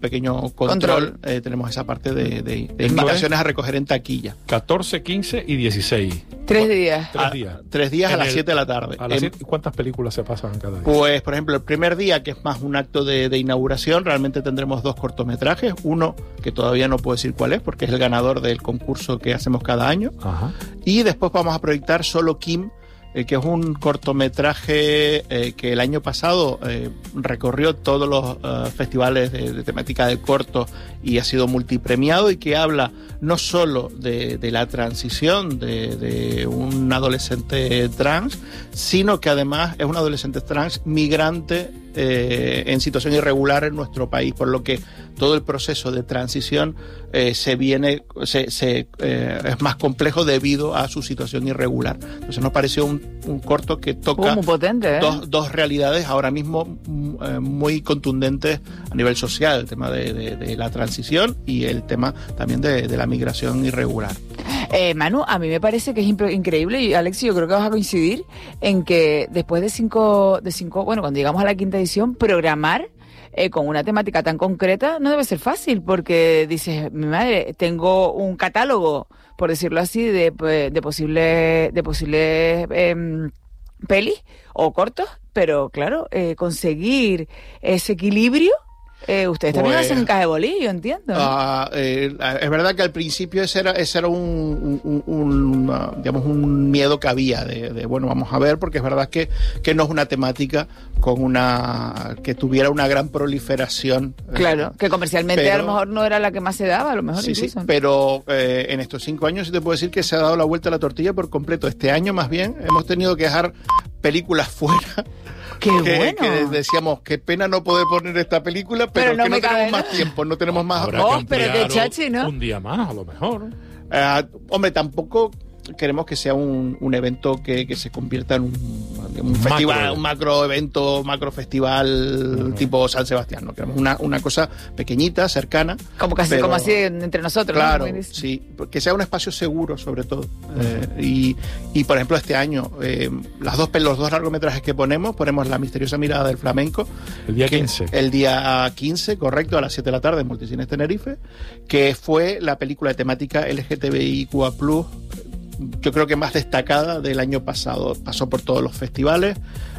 pequeño control. Tenemos esa parte de invitaciones a recoger en taquilla. 14, 15 y 16. 3 días. 3 días a las 7 de la tarde. ¿Cuántas películas se pasan cada día? Pues, por ejemplo, el primer día, que es más un acto de inauguración, realmente tendremos 2 cortometrajes. Uno, que todavía no puedo decir cuál es, porque es el ganador del concurso que hacemos cada año. Ajá. Y después vamos a proyectar Solo Kim, que es un cortometraje que el año pasado recorrió todos los festivales de temática de corto y ha sido multipremiado, y que habla no solo de la transición de un adolescente trans, sino que además es un adolescente trans migrante en situación irregular en nuestro país, por lo que todo el proceso de transición es más complejo debido a su situación irregular. Entonces nos pareció un corto que toca muy potente, dos realidades ahora mismo muy contundentes a nivel social, el tema de la transición y el tema también de la migración irregular. Manu, a mí me parece que es increíble, y Alex, yo creo que vas a coincidir en que después de cinco, bueno, cuando llegamos a la 5ª edición, programar con una temática tan concreta no debe ser fácil, porque dices, mi madre, tengo un catálogo, por decirlo así, de posibles pelis o cortos, pero claro, conseguir ese equilibrio. Ustedes también hacen un caja de bolillo, entiendo, ¿no? Es verdad que al principio ese era digamos, un miedo que había de bueno, vamos a ver, porque es verdad que no es una temática que tuviera una gran proliferación. Claro, que comercialmente a lo mejor no era la que más se daba, a lo mejor incluso. Sí, pero en estos 5 años sí te puedo decir que se ha dado la vuelta a la tortilla por completo. Este año más bien hemos tenido que dejar películas fuera. ¡Qué bueno! Que decíamos, qué pena no poder poner esta película, pero no que no tenemos más tiempo, no tenemos más... pero qué chachi, ¿no? Un día más, a lo mejor. Hombre, tampoco queremos que sea un evento que se convierta en un festival, un macro festival tipo San Sebastián, ¿no? Queremos una cosa pequeñita, cercana. Como así entre nosotros, claro, ¿no? Sí, que sea un espacio seguro, sobre todo. Y por ejemplo, este año, los dos largometrajes que ponemos La misteriosa mirada del flamenco. El día 15. El día 15, correcto, a las 7 de la tarde en Multicines Tenerife, que fue la película de temática LGTBIQA+, yo creo que más destacada del año pasado. Pasó por todos los festivales,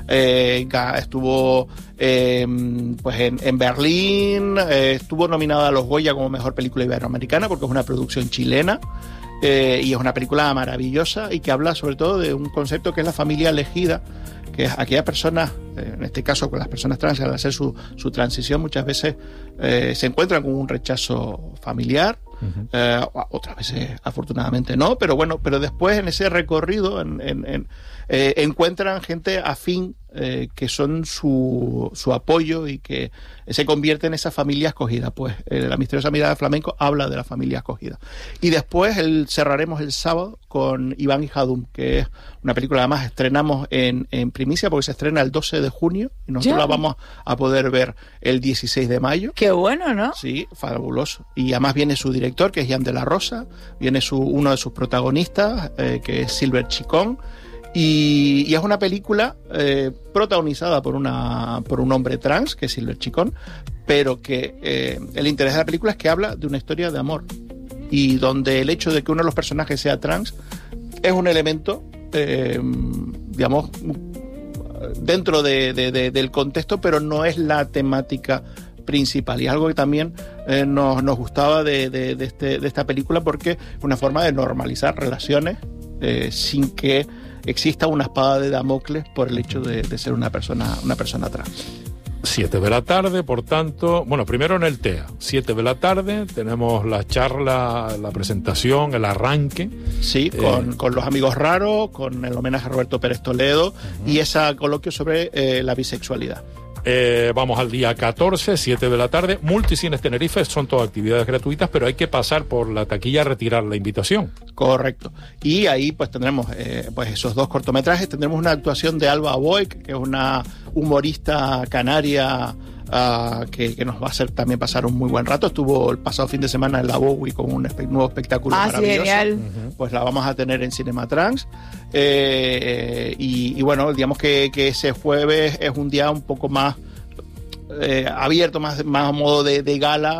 estuvo pues en Berlín, estuvo nominada a los Goya como mejor película iberoamericana, porque es una producción chilena, y es una película maravillosa y que habla sobre todo de un concepto que es la familia elegida, que es aquellas personas, en este caso con las personas trans, al hacer su transición muchas veces se encuentran con un rechazo familiar. Otras veces afortunadamente no, pero bueno, pero después en ese recorrido encuentran gente afín, que son su apoyo y que se convierte en esa familia escogida. Pues La misteriosa mirada del flamenco habla de la familia escogida. Y después cerraremos el sábado con Iván y Jadum, que es una película, además estrenamos en primicia, porque se estrena el 12 de junio y nosotros la vamos a poder ver el 16 de mayo. Qué bueno, ¿no? Sí, fabuloso. Y además viene su director, que es Ian de la Rosa, viene uno de sus protagonistas, que es Silver Chicón, y es una película protagonizada por un hombre trans, que es Silver Chicón, pero que el interés de la película es que habla de una historia de amor, y donde el hecho de que uno de los personajes sea trans es un elemento, digamos, dentro del contexto, pero no es la temática principal, y algo que también nos gustaba de esta película, porque es una forma de normalizar relaciones sin que exista una espada de Damocles por el hecho de ser una persona trans. 7 de la tarde, por tanto, bueno, primero en el TEA, 7 de la tarde, tenemos la charla, la presentación, el arranque. Sí, con los amigos raros, con el homenaje a Roberto Pérez Toledo, y ese coloquio sobre la bisexualidad. Vamos al día 14, 7 de la tarde, Multicines Tenerife, son todas actividades gratuitas, pero hay que pasar por la taquilla a retirar la invitación. Correcto. Y ahí pues tendremos pues esos 2 cortometrajes, tendremos una actuación de Alba Boik, que es una humorista canaria, que nos va a hacer también pasar un muy buen rato. Estuvo el pasado fin de semana en la Bowie con un nuevo espectáculo maravilloso. Sí, genial. Pues la vamos a tener en Cinema Trans. Y bueno, digamos que ese jueves es un día un poco más abierto, más a modo de gala,